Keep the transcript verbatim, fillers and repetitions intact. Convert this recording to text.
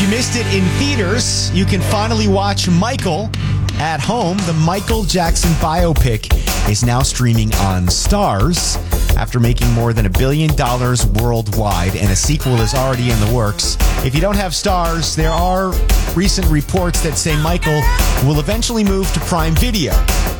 you missed it in theaters, you can finally watch Michael at home. The Michael Jackson biopic is now streaming on Starz after making more than a billion dollars worldwide, and a sequel is already in the works. If you don't have Starz, there are recent reports that say Michael will eventually move to Prime Video.